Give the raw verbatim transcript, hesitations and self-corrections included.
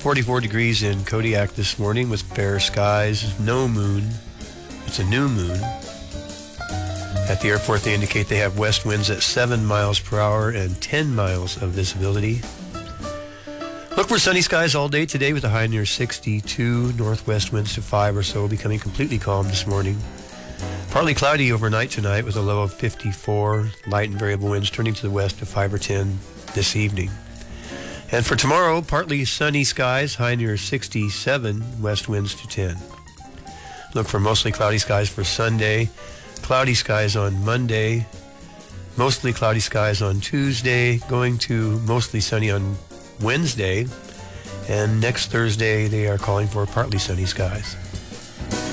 forty-four degrees in Kodiak this morning with fair skies, no moon. It's a new moon. At the airport, they indicate they have west winds at seven miles per hour and ten miles of visibility. Look for sunny skies all day today with a high near sixty-two. Northwest winds to five or so, becoming completely calm this morning. Partly cloudy overnight tonight with a low of fifty-four. Light and variable winds turning to the west to five or ten this evening. And for tomorrow, partly sunny skies, high near sixty-seven, west winds to ten. Look for mostly cloudy skies for Sunday, cloudy skies on Monday, mostly cloudy skies on Tuesday, going to mostly sunny on Wednesday, and next Thursday they are calling for partly sunny skies.